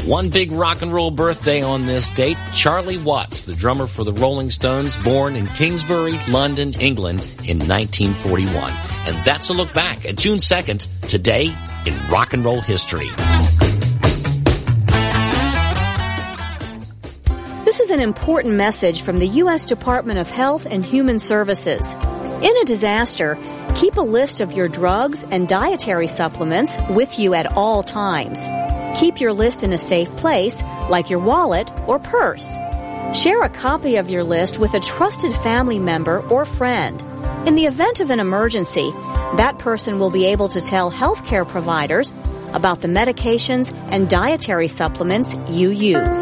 One big rock and roll birthday on this date. Charlie Watts, the drummer for the Rolling Stones, born in Kingsbury, London, England in 1941. And that's a look back at June 2nd, today in rock and roll history. This is an important message from the U.S. Department of Health and Human Services. In a disaster, keep a list of your drugs and dietary supplements with you at all times. Keep your list in a safe place, like your wallet or purse. Share a copy of your list with a trusted family member or friend. In the event of an emergency, that person will be able to tell healthcare providers about the medications and dietary supplements you use.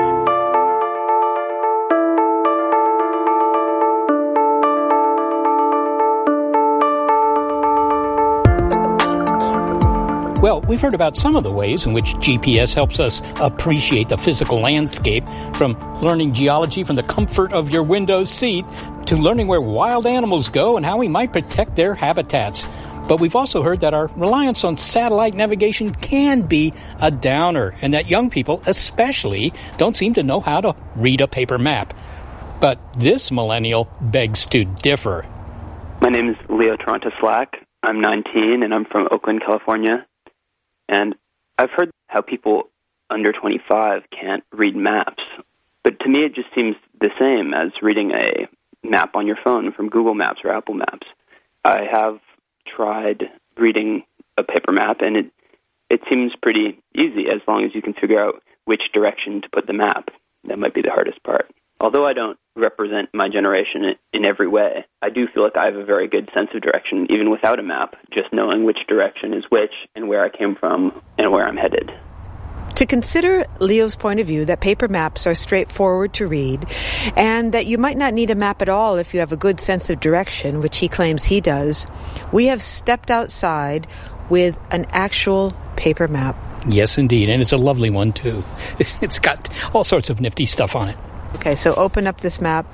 Well, we've heard about some of the ways in which GPS helps us appreciate the physical landscape, from learning geology from the comfort of your window seat to learning where wild animals go and how we might protect their habitats. But we've also heard that our reliance on satellite navigation can be a downer, and that young people especially don't seem to know how to read a paper map. But this millennial begs to differ. My name is Leo Toronto Slack. I'm 19 and I'm from Oakland, California. And I've heard how people under 25 can't read maps. But to me, it just seems the same as reading a map on your phone from Google Maps or Apple Maps. I have tried reading a paper map, and it seems pretty easy as long as you can figure out which direction to put the map. That might be the hardest part. Although I don't represent my generation in every way, I do feel like I have a very good sense of direction, even without a map, just knowing which direction is which and where I came from and where I'm headed. To consider Leo's point of view that paper maps are straightforward to read and that you might not need a map at all if you have a good sense of direction, which he claims he does, we have stepped outside with an actual paper map. Yes, indeed, and it's a lovely one, too. It's got all sorts of nifty stuff on it. Okay, so open up this map.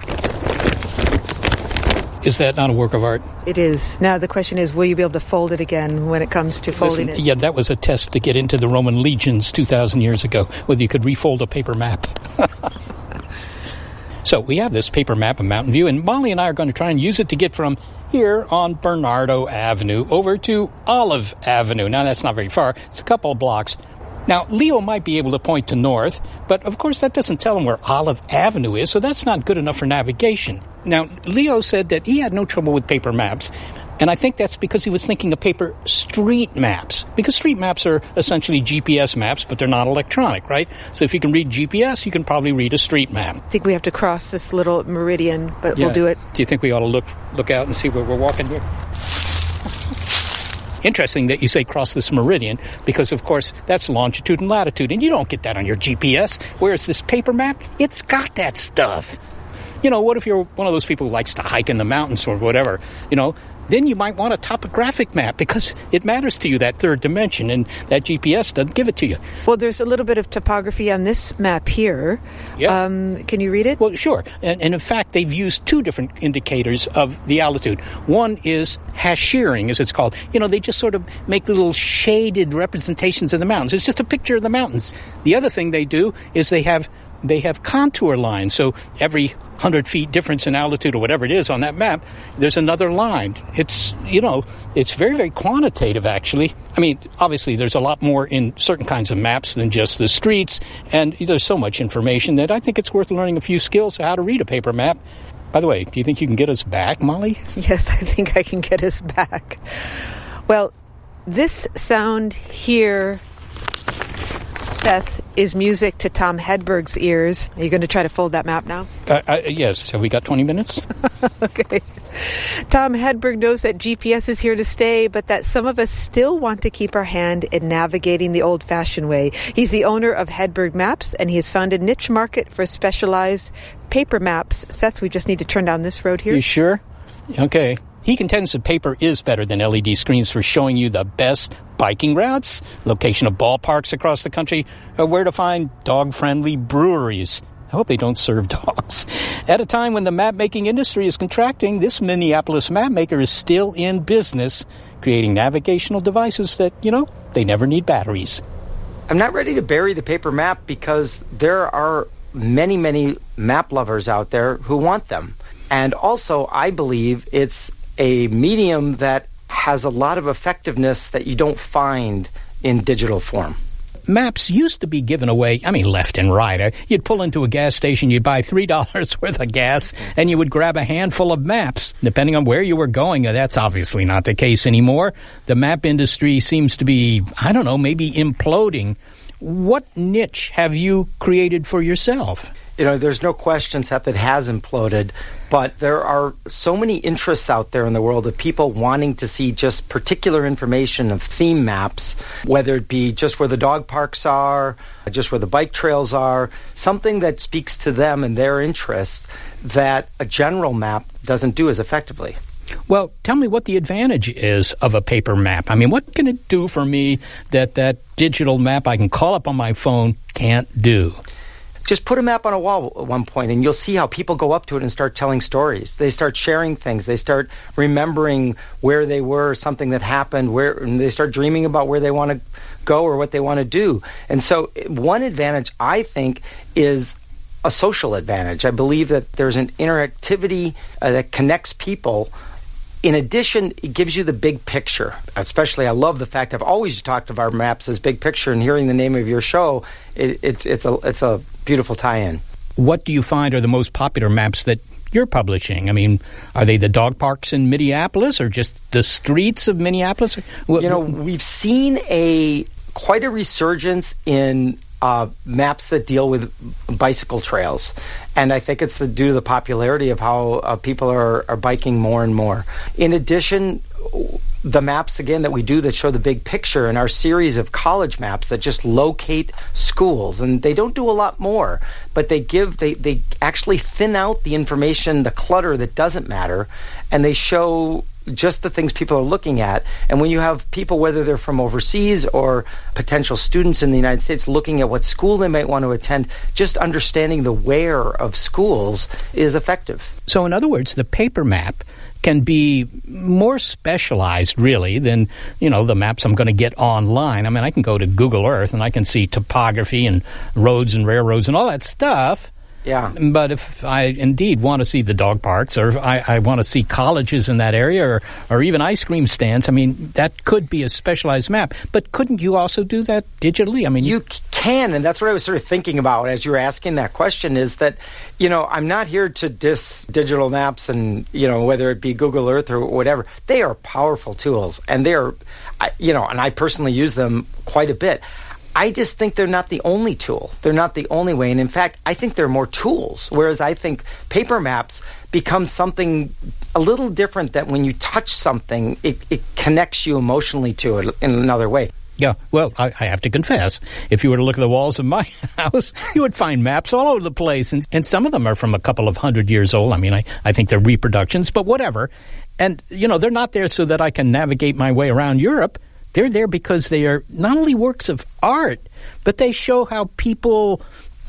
Is that not a work of art? It is. Now the question is, will you be able to fold it again when it comes to folding it? Yeah, that was a test to get into the Roman legions 2,000 years ago, whether you could refold a paper map. So we have this paper map of Mountain View, and Molly and I are going to try and use it to get from here on Bernardo Avenue over to Olive Avenue. Now, that's not very far. It's a couple of blocks. Now, Leo might be able to point to north, but of course that doesn't tell him where Olive Avenue is, so that's not good enough for navigation. Now, Leo said that he had no trouble with paper maps, and I think that's because he was thinking of paper street maps, because street maps are essentially GPS maps, but they're not electronic, right? So if you can read GPS, you can probably read a street map. I think we have to cross this little meridian, but we'll do it. Do you think we ought to look out and see where we're walking here? Interesting that you say cross this meridian, because, of course, that's longitude and latitude, and you don't get that on your GPS, whereas this paper map, it's got that stuff. You know, what if you're one of those people who likes to hike in the mountains or whatever, you know, then you might want a topographic map because it matters to you, that third dimension, and that GPS doesn't give it to you. Well, there's a little bit of topography on this map here. Yeah. Can you read it? Well, sure. And in fact, they've used two different indicators of the altitude. One is hasheering, as it's called. You know, they just sort of make little shaded representations of the mountains. It's just a picture of the mountains. The other thing they do is they have contour lines. So every 100 feet difference in altitude or whatever it is on that map, there's another line. It's, you know, it's very, very quantitative, actually. I mean, obviously, there's a lot more in certain kinds of maps than just the streets, and there's so much information that I think it's worth learning a few skills how to read a paper map. By the way, do you think you can get us back, Molly? Yes, I think I can get us back. Well, this sound here, Seth, is music to Tom Hedberg's ears. Are you going to try to fold that map now? Yes. Have we got 20 minutes? Okay. Tom Hedberg knows that GPS is here to stay, but that some of us still want to keep our hand in navigating the old-fashioned way. He's the owner of Hedberg Maps, and he has found a niche market for specialized paper maps. Seth, we just need to turn down this road here. You sure? Okay. He contends that paper is better than LED screens for showing you the best biking routes, location of ballparks across the country, or where to find dog-friendly breweries. I hope they don't serve dogs. At a time when the map-making industry is contracting, this Minneapolis map maker is still in business, creating navigational devices that, you know, they never need batteries. I'm not ready to bury the paper map because there are many, many map lovers out there who want them. And also, I believe it's a medium that has a lot of effectiveness that you don't find in digital form. Maps used to be given away, left and right. You'd pull into a gas station, you'd buy $3 worth of gas, and you would grab a handful of maps, depending on where you were going. That's obviously not the case anymore. The map industry seems to be, maybe imploding. What niche have you created for yourself? There's no question, Seth, that has imploded, but there are so many interests out there in the world of people wanting to see just particular information of theme maps, whether it be just where the dog parks are, just where the bike trails are, something that speaks to them and their interests that a general map doesn't do as effectively. Well, tell me what the advantage is of a paper map. What can it do for me that digital map I can call up on my phone can't do? Just put a map on a wall at one point, and you'll see how people go up to it and start telling stories. They start sharing things. They start remembering where they were, something that happened, and they start dreaming about where they want to go or what they want to do. And so one advantage, I think, is a social advantage. I believe that there's an interactivity that connects people. In addition, it gives you the big picture. Especially, I love the fact I've always talked of our maps as big picture, and hearing the name of your show, it's a beautiful tie-in. What do you find are the most popular maps that you're publishing? Are they the dog parks in Minneapolis, or just the streets of Minneapolis? We've seen quite a resurgence in maps that deal with bicycle trails. And I think it's due to the popularity of how people are biking more and more. In addition, the maps, again, that we do that show the big picture in our series of college maps that just locate schools. And they don't do a lot more, but they actually thin out the information, the clutter that doesn't matter, and they show just the things people are looking at. And when you have people, whether they're from overseas or potential students in the United States, looking at what school they might want to attend, just understanding the where of schools is effective. So in other words, the paper map can be more specialized, really, than, the maps I'm going to get online. I can go to Google Earth and I can see topography and roads and railroads and all that stuff. Yeah. But if I indeed want to see the dog parks, or if I want to see colleges in that area, or even ice cream stands, that could be a specialized map. But couldn't you also do that digitally? You can, and that's what I was sort of thinking about as you were asking that question, is that, I'm not here to diss digital maps and, whether it be Google Earth or whatever. They are powerful tools, and and I personally use them quite a bit. I just think they're not the only tool. They're not the only way. And in fact, I think there are more tools, whereas I think paper maps become something a little different, that when you touch something, it connects you emotionally to it in another way. Yeah, well, I have to confess, if you were to look at the walls of my house, you would find maps all over the place. And some of them are from a couple of 100 years old. I think they're reproductions, but whatever. And, they're not there so that I can navigate my way around Europe. They're there because they are not only works of art, but they show how people,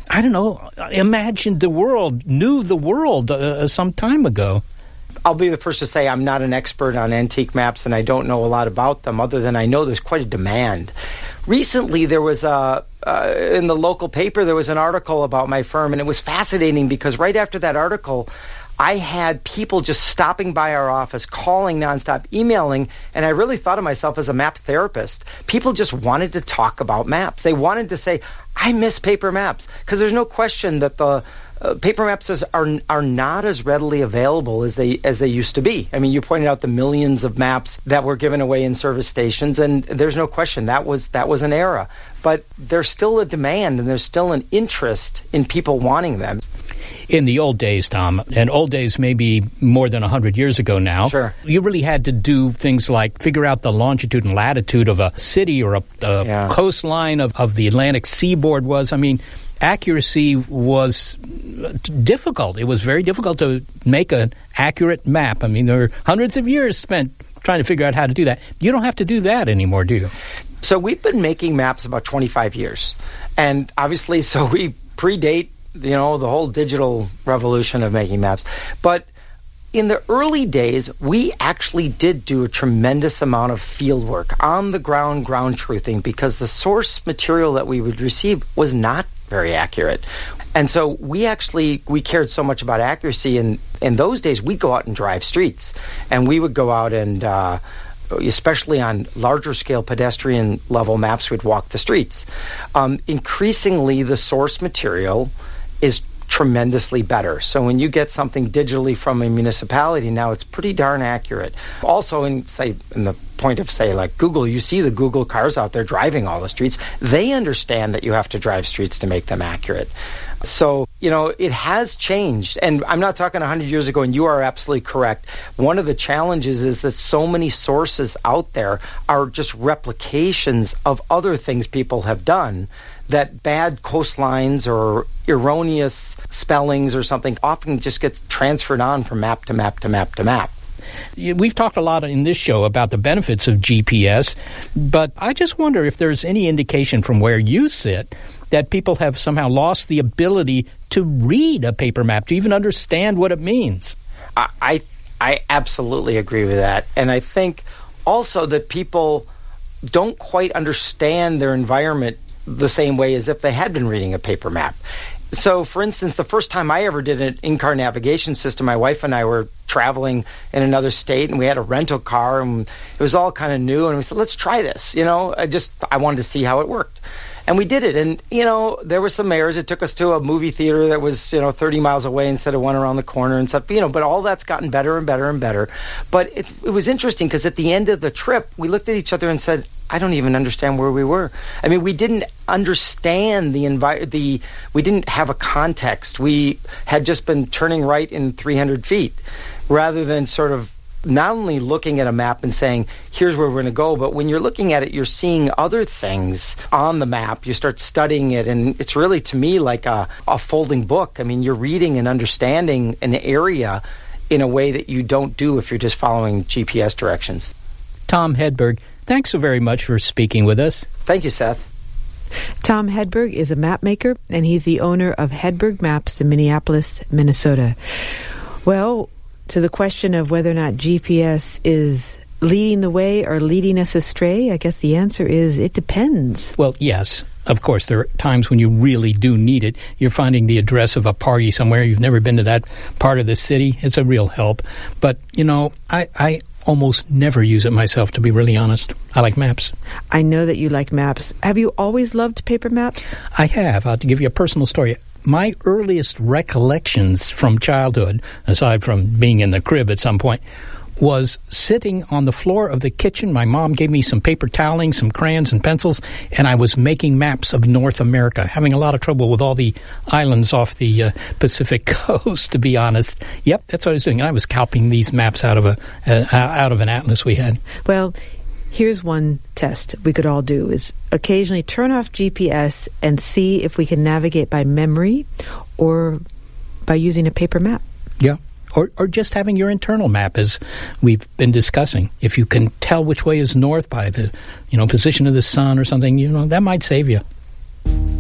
imagined the world, knew the world some time ago. I'll be the first to say I'm not an expert on antique maps, and I don't know a lot about them, other than I know there's quite a demand. Recently, there was in the local paper, there was an article about my firm, and it was fascinating because right after that article, I had people just stopping by our office, calling nonstop, emailing, and I really thought of myself as a map therapist. People just wanted to talk about maps. They wanted to say, I miss paper maps, because there's no question that the paper maps are not as readily available as they used to be. You pointed out the millions of maps that were given away in service stations, and there's no question that was an era. But there's still a demand, and there's still an interest in people wanting them. In the old days, Tom, and old days maybe more than 100 years ago now, sure, you really had to do things like figure out the longitude and latitude of a city or a coastline of the Atlantic seaboard was. Accuracy was difficult. It was very difficult to make an accurate map. There were hundreds of years spent trying to figure out how to do that. You don't have to do that anymore, do you? So we've been making maps about 25 years. And obviously, so we predate the whole digital revolution of making maps. But in the early days, we actually did do a tremendous amount of field work, on-the-ground ground truthing, because the source material that we would receive was not very accurate. And so we cared so much about accuracy. In those days, we'd go out and drive streets. And we would go out and, especially on larger scale pedestrian level maps, we'd walk the streets. Increasingly, the source material is tremendously better. So when you get something digitally from a municipality now, it's pretty darn accurate. Also, in the point of, say, like Google, you see the Google cars out there driving all the streets. They understand that you have to drive streets to make them accurate. So, it has changed. And I'm not talking 100 years ago, and you are absolutely correct. One of the challenges is that so many sources out there are just replications of other things people have done, that bad coastlines or erroneous spellings or something often just gets transferred on from map to map to map to map. We've talked a lot in this show about the benefits of GPS, but I just wonder if there's any indication from where you sit that people have somehow lost the ability to read a paper map, to even understand what it means. I absolutely agree with that. And I think also that people don't quite understand their environment the same way as if they had been reading a paper map. So, for instance, the first time I ever did an in-car navigation system, my wife and I were traveling in another state, and we had a rental car, and it was all kind of new, and we said, let's try this. I wanted to see how it worked. And we did it, and, there were some errors. It took us to a movie theater that was, 30 miles away instead of one around the corner and stuff, but all that's gotten better and better and better. But it was interesting because at the end of the trip, we looked at each other and said, I don't even understand where we were. I mean, we didn't understand we didn't have a context. We had just been turning right in 300 feet rather than sort of not only looking at a map and saying, here's where we're going to go, but when you're looking at it, you're seeing other things on the map. You start studying it, and it's really, to me, like a folding book. I mean, you're reading and understanding an area in a way that you don't do if you're just following GPS directions. Tom Hedberg, thanks so very much for speaking with us. Thank you, Seth. Tom Hedberg is a map maker, and he's the owner of Hedberg Maps in Minneapolis, Minnesota. Well, to the question of whether or not GPS is leading the way or leading us astray, I guess the answer is it depends. Well, yes. Of course, there are times when you really do need it. You're finding the address of a party somewhere. You've never been to that part of the city. It's a real help. But, I almost never use it myself, to be really honest. I like maps. I know that you like maps. Have you always loved paper maps? I have. I'll give you a personal story. My earliest recollections from childhood, aside from being in the crib at some point, was sitting on the floor of the kitchen. My mom gave me some paper toweling, some crayons and pencils, and I was making maps of North America, having a lot of trouble with all the islands off the Pacific coast, to be honest. Yep, that's what I was doing. And I was scalping these maps out of an atlas we had. Well, here's one test we could all do, is occasionally turn off GPS and see if we can navigate by memory or by using a paper map. Yeah. Or just having your internal map, as we've been discussing. If you can tell which way is north by the, position of the sun or something, that might save you.